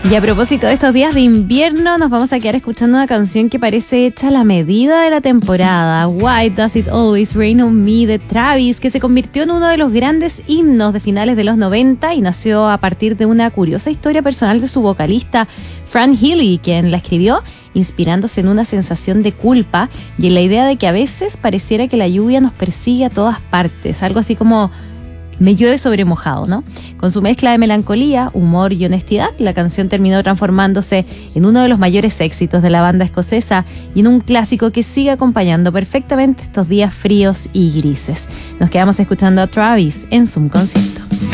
Y a propósito de estos días de invierno, nos vamos a quedar escuchando una canción que parece hecha a la medida de la temporada. Why Does It Always Rain on Me, de Travis, que se convirtió en uno de los grandes himnos de finales de los 90 y nació a partir de una curiosa historia personal de su vocalista, Fran Healy, quien la escribió inspirándose en una sensación de culpa y en la idea de que a veces pareciera que la lluvia nos persigue a todas partes, algo así como me llueve sobre mojado, ¿no? Con su mezcla de melancolía, humor y honestidad, la canción terminó transformándose en uno de los mayores éxitos de la banda escocesa y en un clásico que sigue acompañando perfectamente estos días fríos y grises. Nos quedamos escuchando a Travis en Zoom Concierto.